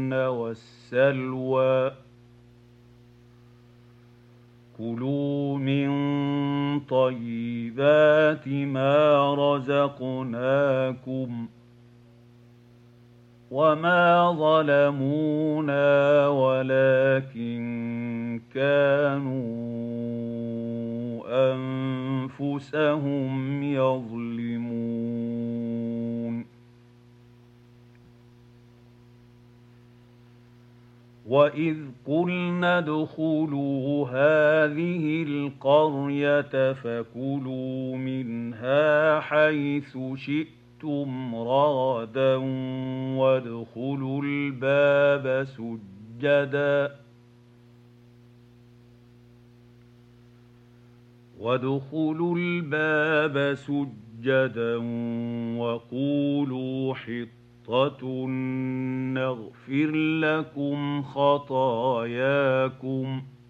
والسلوى كلوا من طيبات ما رزقناكم وما ظلمونا ولكن كانوا أنفسهم يظلمون وإذ قلنا ادخلوا هذه القرية فكلوا منها حيث شئتم رغدا وادخلوا الباب سجدا وقولوا حطة نغفر لكم خطاياكم